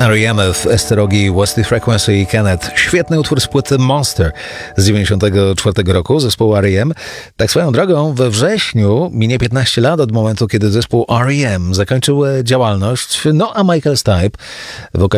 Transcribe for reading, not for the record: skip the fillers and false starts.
R.E.M. w Esterogi, What's the Frequency i Kenneth. Świetny utwór z płyty Monster z 1994 roku zespołu R.E.M. Tak swoją drogą, we wrześniu minie 15 lat od momentu, kiedy zespół R.E.M. zakończył działalność, no a Michael Stipe,